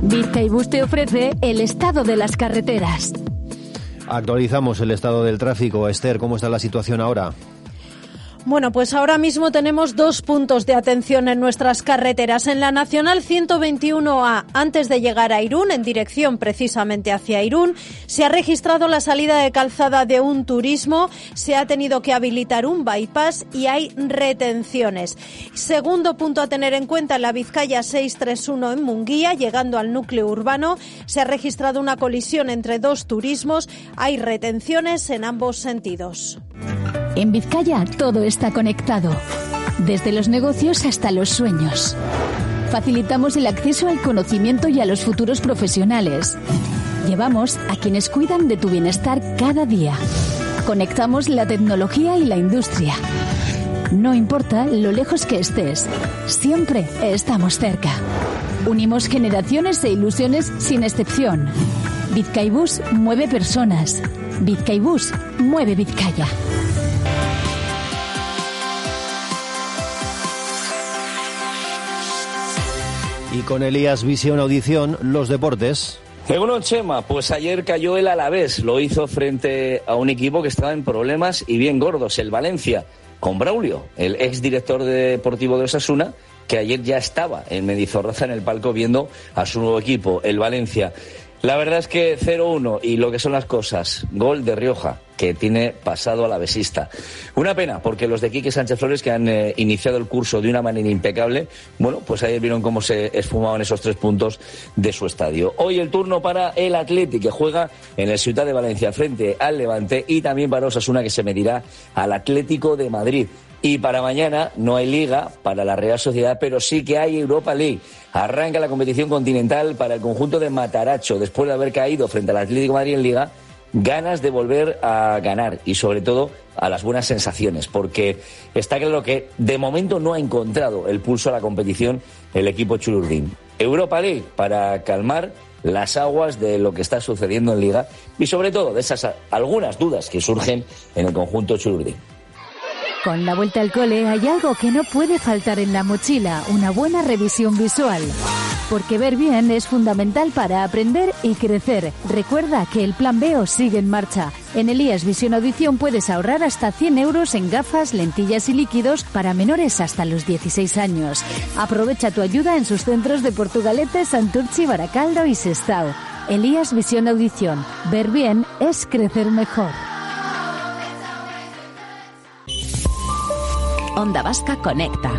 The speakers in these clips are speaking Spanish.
Bizkaibus te ofrece el estado de las carreteras. Actualizamos el estado del tráfico. Esther, ¿cómo está la situación ahora? Bueno, pues ahora mismo tenemos 2 puntos de atención en nuestras carreteras. En la Nacional 121A, antes de llegar a Irún, en dirección precisamente hacia Irún, se ha registrado la salida de calzada de un turismo, se ha tenido que habilitar un bypass y hay retenciones. Segundo punto a tener en cuenta, en la Vizcaya 631 en Munguía, llegando al núcleo urbano, se ha registrado una colisión entre 2 turismos, hay retenciones en ambos sentidos. En Vizcaya todo está conectado, desde los negocios hasta los sueños. Facilitamos el acceso al conocimiento y a los futuros profesionales. Llevamos a quienes cuidan de tu bienestar cada día. Conectamos la tecnología y la industria. No importa lo lejos que estés, siempre estamos cerca. Unimos generaciones e ilusiones sin excepción. Bizkaibus mueve personas. Bizkaibus mueve Vizcaya. Y con Elías Visión Audición, los deportes. Egunon, Chema, pues ayer cayó el Alavés, lo hizo frente a un equipo que estaba en problemas y bien gordos, el Valencia, con Braulio, el exdirector deportivo de Osasuna, que ayer ya estaba en Mendizorroza en el palco viendo a su nuevo equipo, el Valencia. La verdad es que 0-1 y lo que son las cosas, gol de Rioja, que tiene pasado alavesista. Una pena, porque los de Quique Sánchez Flores, que han iniciado el curso de una manera impecable, bueno, pues ayer vieron cómo se esfumaban esos 3 puntos de su estadio. Hoy el turno para el Athletic, que juega en el Ciutat de Valencia frente al Levante, y también para Osasuna, que se medirá al Atlético de Madrid. Y para mañana no hay Liga para la Real Sociedad, pero sí que hay Europa League. Arranca la competición continental para el conjunto de Mataracho, después de haber caído frente al Atlético de Madrid en Liga. Ganas de volver a ganar y sobre todo a las buenas sensaciones, porque está claro que de momento no ha encontrado el pulso a la competición el equipo chulurdín. Europa League para calmar las aguas de lo que está sucediendo en Liga y sobre todo de esas algunas dudas que surgen en el conjunto chulurdín. Con la vuelta al cole hay algo que no puede faltar en la mochila, una buena revisión visual. Porque ver bien es fundamental para aprender y crecer. Recuerda que el Plan B os sigue en marcha. En Elías Visión Audición puedes ahorrar hasta 100 euros en gafas, lentillas y líquidos para menores hasta los 16 años. Aprovecha tu ayuda en sus centros de Portugalete, Santurchi, Baracaldo y Sestao. Elías Visión Audición. Ver bien es crecer mejor. Onda Vasca conecta.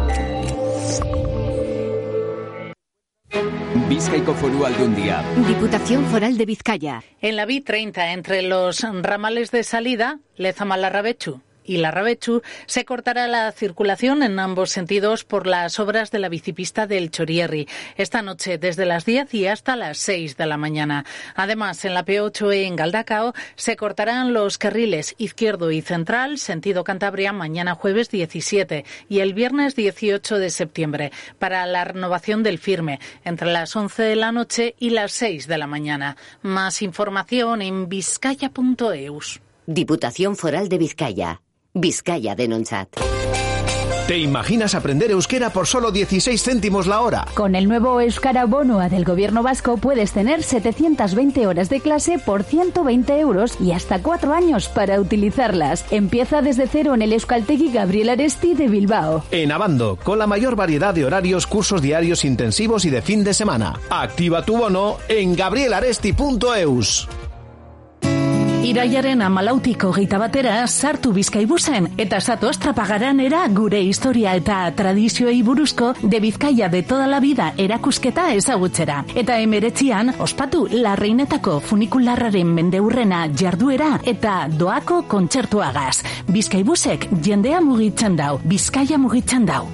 Bizkaiko Foru Aldundia. Diputación Foral de Vizcaya. En la B30, entre los ramales de salida, Lezama-Larrabetxu y Larrabetxu, se cortará la circulación en ambos sentidos por las obras de la bicipista del Chorierri, esta noche desde las 10 y hasta las 6 de la mañana. Además, en la P8 en Galdacao se cortarán los carriles izquierdo y central, sentido Cantabria, mañana jueves 17 y el viernes 18 de septiembre, para la renovación del firme, entre las 11 de la noche y las 6 de la mañana. Más información en vizcaya.eus. Diputación Foral de Vizcaya. Vizcaya denontzat. ¿Te imaginas aprender euskera por solo 16 céntimos la hora? Con el nuevo Euskara Bonoa del Gobierno Vasco puedes tener 720 horas de clase por 120 euros y hasta 4 años para utilizarlas. Empieza desde cero en el Euskaltegi Gabriel Aresti de Bilbao. En Abando, con la mayor variedad de horarios, cursos diarios intensivos y de fin de semana. Activa tu bono en gabrielaresti.eus. Iraiaren 14 batera sartu Bizkaibusen eta zatoz Trapagaranera gure historia eta tradizioei buruzko de Bizkaia de toda la vida erakusketa ezagutzera. Eta 19an ospatu Larreinetako funikularraren mendeurrena jarduera eta doako kontzertuagaz. Bizkaibusek jendea mugitzen dau, Bizkaia mugitzen dau.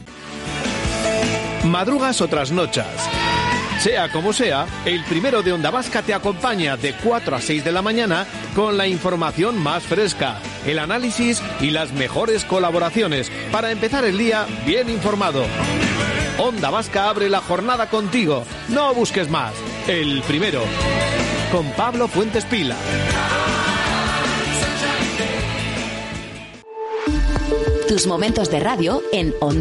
Madrugas o trasnochas. Sea como sea, el primero de Onda Vasca te acompaña de 4 a 6 de la mañana con la información más fresca, el análisis y las mejores colaboraciones para empezar el día bien informado. Onda Vasca abre la jornada contigo. No busques más. El primero. Con Pablo Fuentes Pila. Tus momentos de radio en Onda.